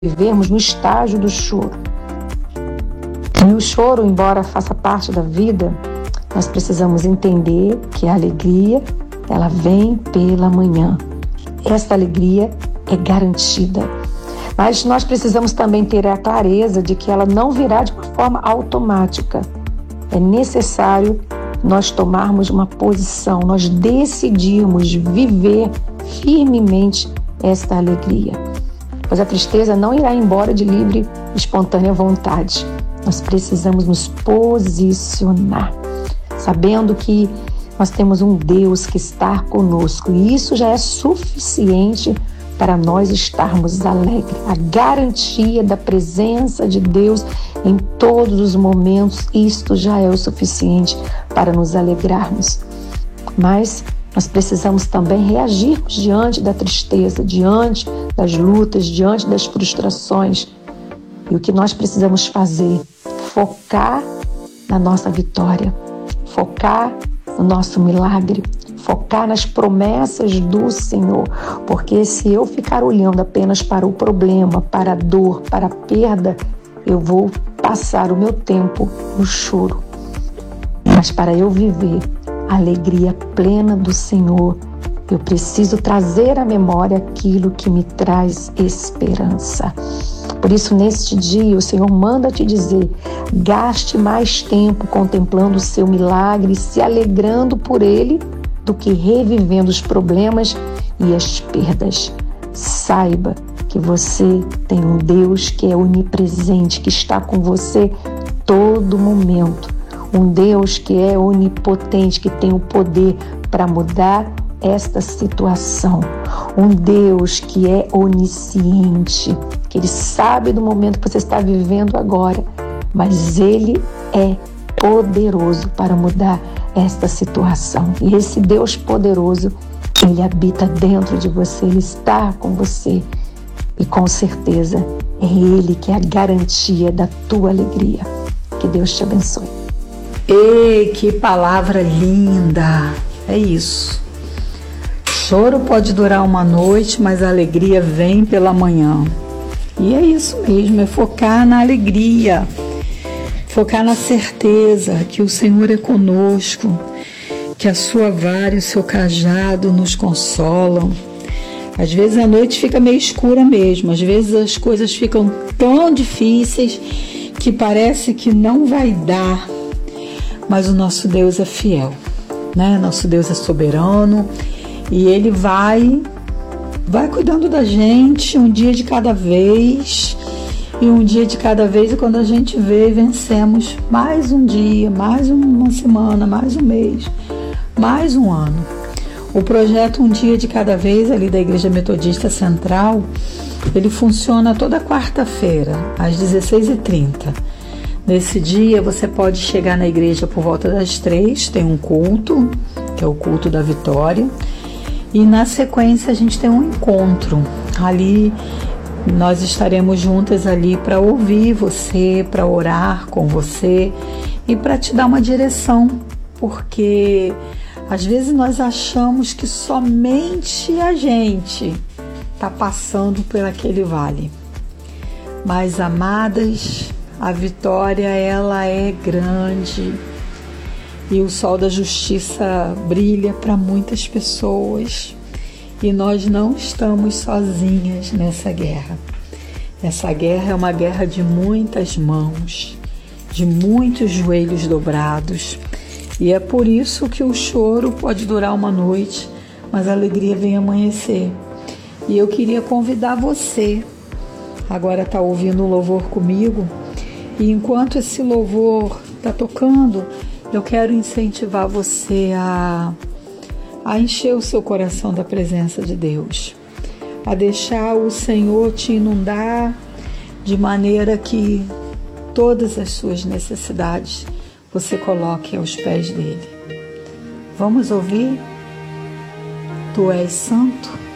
vivermos no estágio do choro. E o choro, embora faça parte da vida, nós precisamos entender que a alegria, ela vem pela manhã. Esta alegria é garantida. Mas nós precisamos também ter a clareza de que ela não virá de uma forma automática. É necessário nós tomarmos uma posição, nós decidirmos viver firmemente esta alegria. Pois a tristeza não irá embora de livre e espontânea vontade. Nós precisamos nos posicionar, sabendo que nós temos um Deus que está conosco, e isso já é suficiente para nós estarmos alegres. A garantia da presença de Deus em todos os momentos, isto já é o suficiente para nos alegrarmos. Mas nós precisamos também reagirmos diante da tristeza, diante das lutas, diante das frustrações. E o que nós precisamos fazer? Focar na nossa vitória, focar no nosso milagre, focar nas promessas do Senhor. Porque se eu ficar olhando apenas para o problema, para a dor, para a perda, eu vou passar o meu tempo no choro. Mas para eu viver a alegria plena do Senhor, eu preciso trazer à memória aquilo que me traz esperança. Por isso, neste dia, o Senhor manda te dizer: gaste mais tempo contemplando o seu milagre, se alegrando por ele, do que revivendo os problemas e as perdas. Saiba que você tem um Deus que é onipresente, que está com você todo momento. Um Deus que é onipotente, que tem o poder para mudar esta situação. Um Deus que é onisciente, que Ele sabe do momento que você está vivendo agora, mas Ele é poderoso para mudar esta situação. E esse Deus poderoso, Ele habita dentro de você, Ele está com você. E com certeza é Ele que é a garantia da tua alegria. Que Deus te abençoe. Ei, que palavra linda! É isso. Choro pode durar uma noite, mas a alegria vem pela manhã. E é isso mesmo, é focar na alegria, focar na certeza que o Senhor é conosco, que a sua vara e o seu cajado nos consolam. Às vezes a noite fica meio escura mesmo, às vezes as coisas ficam tão difíceis que parece que não vai dar, mas o nosso Deus é fiel, né? Nosso Deus é soberano e Ele vai cuidando da gente um dia de cada vez. E um dia de cada vez, e quando a gente vê, vencemos mais um dia, mais uma semana, mais um mês, mais um ano. O projeto Um Dia de Cada Vez, ali da Igreja Metodista Central, ele funciona toda quarta-feira, às 16h30. Nesse dia, você pode chegar na igreja por volta das 3, tem um culto, que é o culto da vitória, e na sequência a gente tem um encontro. Ali nós estaremos juntas ali para ouvir você, para orar com você e para te dar uma direção, porque às vezes nós achamos que somente a gente está passando por aquele vale. Mas, amadas, a vitória, ela é grande e o sol da justiça brilha para muitas pessoas. E nós não estamos sozinhas nessa guerra. Essa guerra é uma guerra de muitas mãos, de muitos joelhos dobrados. E é por isso que o choro pode durar uma noite, mas a alegria vem amanhecer. E eu queria convidar você, agora está ouvindo o louvor comigo, e enquanto esse louvor está tocando, eu quero incentivar você a encher o seu coração da presença de Deus, a deixar o Senhor te inundar de maneira que todas as suas necessidades você coloque aos pés dele. Vamos ouvir? Tu és santo?